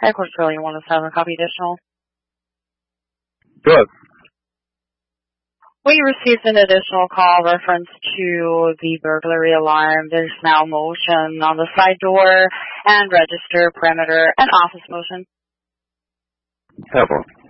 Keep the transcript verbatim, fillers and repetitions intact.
Headquarters Charlie one oh seven, copy additional. Good. We received an additional call reference to the burglary alarm. There's now motion on the side door and register, perimeter, and office motion. Have one.